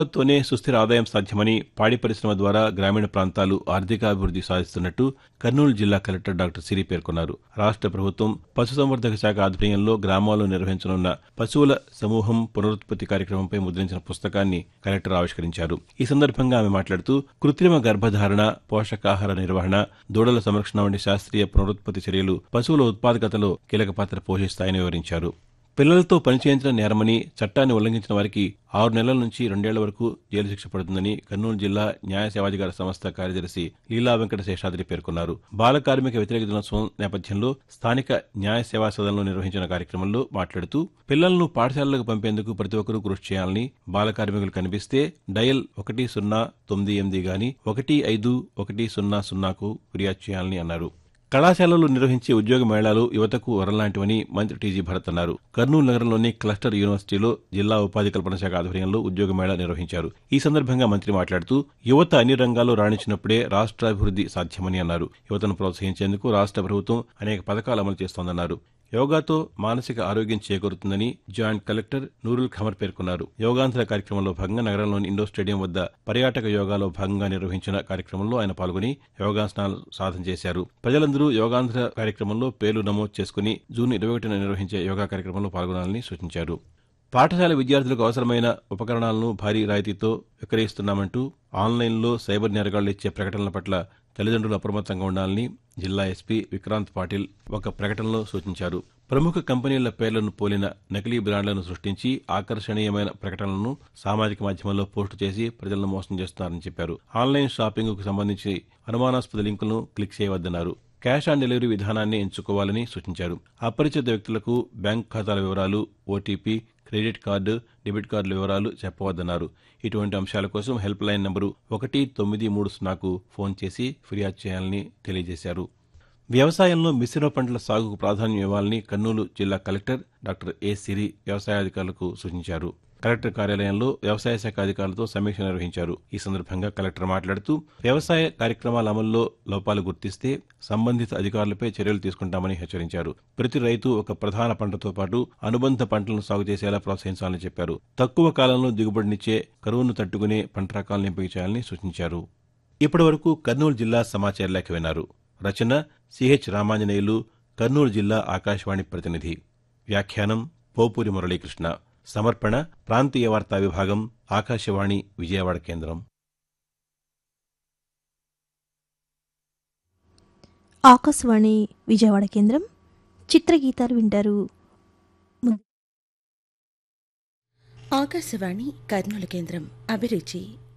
తోనే సుస్థిర ఆదాయం సాధ్యమని పాడి పరిశ్రమ ద్వారా గ్రామీణ ప్రాంతాలు ఆర్థికాభివృద్ధి సాధిస్తున్నట్టు కర్నూలు జిల్లా కలెక్టర్ డాక్టర్ సిరి పేర్కొన్నారు. రాష్ట్ర ప్రభుత్వం పశుసంవర్ధక శాఖ ఆధ్వర్యంలో గ్రామాల్లో నిర్వహించనున్న పశువుల సమూహం పునరుత్పత్తి కార్యక్రమంపై ముద్రించిన పుస్తకాన్ని కలెక్టర్ ఆవిష్కరించారు. ఈ సందర్భంగా ఆమె మాట్లాడుతూ కృత్రిమ గర్భధారణ, పోషకాహార నిర్వహణ, దూడల సంరక్షణ వంటి శాస్త్రీయ పునరుత్పత్తి చర్యలు పశువుల ఉత్పాదకతలో కీలక పాత్ర పోషిస్తాయని వివరించారు. పిల్లలతో పనిచేయించడం నేరమని, చట్టాన్ని ఉల్లంఘించిన వారికి 6 నెలల నుంచి 2 ఏళ్ల వరకు జైలు శిక్ష పడుతుందని కర్నూలు జిల్లా న్యాయ సేవాధికార సంస్థ కార్యదర్శి లీలా వెంకట శేషాద్రి పేర్కొన్నారు. బాల కార్మిక వ్యతిరేక దినోత్సవం నేపథ్యంలో స్థానిక న్యాయ సేవా సదనంలో నిర్వహించిన కార్యక్రమంలో మాట్లాడుతూ పిల్లలను పాఠశాలలకు పంపేందుకు ప్రతి ఒక్కరూ కృషి చేయాలని, బాల కార్మికులు కనిపిస్తే డయల్ 1098 గాని 1510కు ఫిర్యాదు చేయాలని అన్నారు. కళాశాలలు నిర్వహించే ఉద్యోగ మేళాలు యువతకు వరంలాంటివని మంత్రి టీజీ భరత్ అన్నారు. కర్నూలు నగరంలోని క్లస్టర్ యూనివర్సిటీలో జిల్లా ఉపాధి కల్పన శాఖ ఆధ్వర్యంలో ఉద్యోగ మేళా నిర్వహించారు. ఈ సందర్భంగా మంత్రి మాట్లాడుతూ యువత అన్ని రంగాల్లో రాణించినప్పుడే రాష్ట్రాభివృద్ధి సాధ్యమని అన్నారు. యువతను ప్రోత్సహించేందుకు రాష్ట్ర ప్రభుత్వం అనేక పథకాలు అమలు చేస్తోందన్నారు. యోగాతో మానసిక ఆరోగ్యం చేకూరుతుందని జాయింట్ కలెక్టర్ నూరుల్ ఖమర్ పేర్కొన్నారు. యోగాంధ్ర కార్యక్రమంలో భాగంగా నగరంలోని ఇండోర్ స్టేడియం వద్ద పర్యాటక యోగాలో భాగంగా నిర్వహించిన కార్యక్రమంలో ఆయన పాల్గొని యోగాసనాలు సాధన చేశారు. ప్రజలందరూ యోగాంధ్ర కార్యక్రమంలో పేర్లు నమోదు చేసుకుని జూన్ 21న నిర్వహించే యోగా కార్యక్రమంలో పాల్గొనాలని సూచించారు. పాఠశాల విద్యార్థులకు అవసరమైన ఉపకరణాలను భారీ రాయితీతో విక్రయిస్తున్నామంటూ ఆన్లైన్లో సైబర్ నేరగాళ్లు ఇచ్చే ప్రకటనల పట్ల తల్లిదండ్రులు అప్రమత్తంగా ఉండాలని జిల్లా ఎస్పీ విక్రాంత్ పాటిల్ ఒక ప్రకటనలో సూచించారు. ప్రముఖ కంపెనీల పేర్లను పోలిన నకిలీ బ్రాండ్లను సృష్టించి ఆకర్షణీయమైన ప్రకటనలను సామాజిక మాధ్యమాల్లో పోస్టు చేసి ప్రజలను మోసం చేస్తున్నారని చెప్పారు. ఆన్లైన్ షాపింగ్కు సంబంధించి అనుమానాస్పద లింకులను క్లిక్ చేయవద్దన్నారు. క్యాష్ ఆన్ డెలివరీ విధానాన్ని ఎంచుకోవాలని సూచించారు. అపరిచిత వ్యక్తులకు బ్యాంక్ ఖాతాల వివరాలు, ఓటీపీ, క్రెడిట్ కార్డు, డెబిట్ కార్డుల వివరాలు చెప్పవద్దన్నారు. ఇటువంటి అంశాల కోసం హెల్ప్ లైన్ నంబరు 1930కు ఫోన్ చేసి ఫిర్యాదు చేయాలని తెలియజేశారు. వ్యవసాయంలో మిశ్రమ పంటల సాగుకు ప్రాధాన్యం ఇవ్వాలని కర్నూలు జిల్లా కలెక్టర్ డాక్టర్ ఏ సిరి వ్యవసాయాధికారులకు సూచించారు. కలెక్టర్ కార్యాలయంలో వ్యవసాయ శాఖ అధికారులతో సమీక్ష నిర్వహించారు. ఈ సందర్భంగా కలెక్టర్ మాట్లాడుతూ వ్యవసాయ కార్యక్రమాల అమల్లో లోపాలు గుర్తిస్తే సంబంధిత అధికారులపై చర్యలు తీసుకుంటామని హెచ్చరించారు. ప్రతి రైతు ఒక ప్రధాన పంటతో పాటు అనుబంధ పంటలను సాగు చేసేలా ప్రోత్సహించాలని చెప్పారు. తక్కువ కాలంలో దిగుబడినిచ్చే కరువును తట్టుకునే పంట రకాలను ఎంపిక చేయాలని సూచించారు. ఇప్పటివరకు కర్నూలు జిల్లా సమాచార లేఖ విన్నారు. రచన సిహెచ్ రామాంజనేయులు, కర్నూలు జిల్లా ఆకాశవాణి ప్రతినిధి. వ్యాఖ్యానం పోపూరి మురళీకృష్ణ. సమర్పణ ప్రాంతీయ వార్తా విభాగం, ఆకాశవాణి విజయవాడ కేంద్రం. ఆకాశవాణి విజయవాడ కేంద్రం. చిత్రగీతాలు వింటారు. ఆకాశవాణి కర్నూలు కేంద్రం. అభిరుచి